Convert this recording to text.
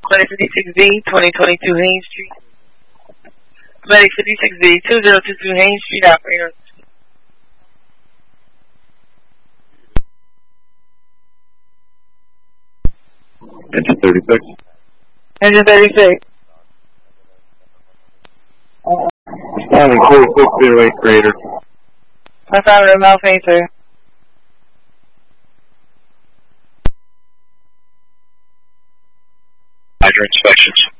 Medic 56B, 2022 Haynes Street. Medic 56B, 2022 Haynes Street, operator. Engine 36. Engine 36. Responding 4608 Raider. 500 mile fainter. Hydro inspections.